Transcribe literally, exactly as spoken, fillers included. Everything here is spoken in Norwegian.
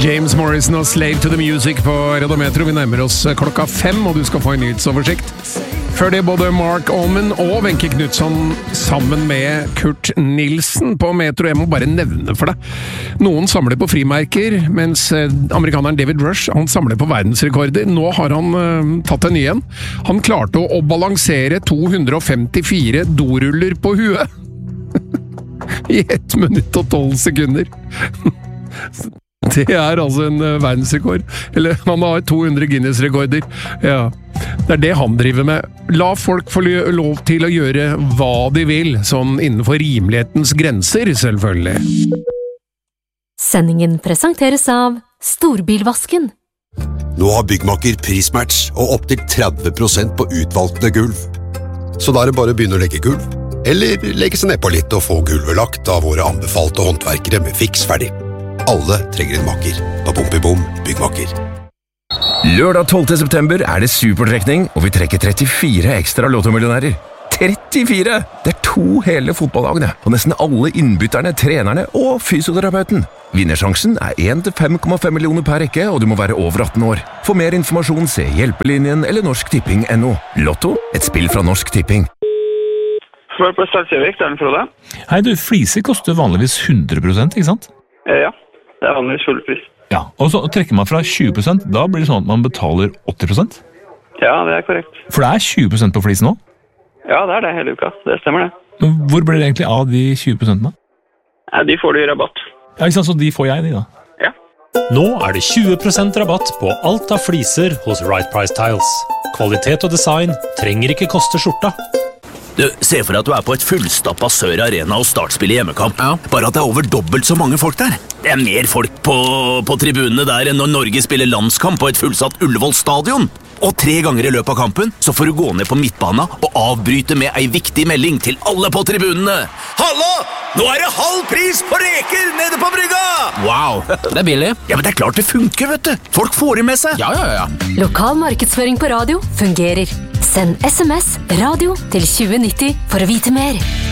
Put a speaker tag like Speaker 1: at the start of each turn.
Speaker 1: James Morrison og Slave to the Music på Redometro. Vi nærmer oss klokka fem, og du skal få en nyhetsoversikt. Før det både Mark Allman og Wenche Knutson sammen med Kurt Nilsen på Metro. Jeg må bare nevne for deg. Noen samler på frimerker, mens amerikaneren David Rush han samler på verdensrekorder. Nå har han uh, tatt en ny en. Han klarte å, å balansere to hundre femtifire doruller på huet. I ett minutt og tolv sekunder. Det er altså en uh, verdensrekord. Eller han har to hundre Guinness-rekorder. Ja, det er det han driver med. La folk få lov til å gjøre hva de vil, sånn innenfor rimelighetens grenser, selvfølgelig.
Speaker 2: Sendingen presenteres av Storbilvasken.
Speaker 3: Nå har Byggmakker prismatch og opp til tretti prosent på utvalgte gulv. Så da er det bare å begynne å legge gulv. Eller legge seg ned på litt og få gulvet lagt av våre anbefalte håndverkere med fiks ferdig. Alle trenger en makker. På Bom Byggmakker.
Speaker 4: Lørdag tolvte september er det supertrekning, og vi trekker trettifire ekstra lottomillionærer. trettifire! Det er to hele fotballagene, og nesten alle innbytterne, trenerne og fysioterapeuten. Vinnersjansen er én til fem komma fem millioner per rekke, og du må være over atten år. For mer informasjon se Hjelpelinjen eller Norsk Tipping punktum no. Lotto, et spill fra Norsk Tipping.
Speaker 5: Svar på Stadsjøvik, det er den Frode.
Speaker 6: Hei du, fliser koster vanligvis hundre prosent, ikke sant?
Speaker 5: Ja, det er vanligvis full pris.
Speaker 6: Ja, og så trekker man fra tjue prosent, da blir det sånn at man betaler åtti prosent?
Speaker 5: Ja, det er korrekt.
Speaker 6: For det er tjue prosent på flis nå?
Speaker 5: Ja, det er det hele uka, det stemmer det.
Speaker 6: Men hvor blir det egentlig av de tjue prosentene?
Speaker 5: Ja, de får du i rabatt.
Speaker 6: Ja, ikke sant, så de får jeg de da?
Speaker 5: Ja.
Speaker 7: Nå er det tjue prosent rabatt på alt av fliser hos Right Price Tiles. Kvalitet og design trenger ikke koste skjorta.
Speaker 8: Du, se for deg at du er på et fullstappa Sør Arena og startspiller hjemmekamp. Ja. Bare at det er over dobbelt så mange folk der. Det er mer folk på, på tribunene der enn når Norge spiller landskamp på et fullsatt Ullevål stadion. Og tre ganger i løpet av kampen så får du gå ned på midtbana og avbryte med ei viktig melding til alle på tribunene. Hallo! Nå er det halv pris på reker nede på brygga!
Speaker 9: Wow, det er billig.
Speaker 8: Ja, men det er klart det funker, vet du. Folk får det med seg.
Speaker 9: Ja, ja, ja.
Speaker 2: Lokal markedsføring på radio fungerer. Send sms radio til tjue nitti for å vite mer.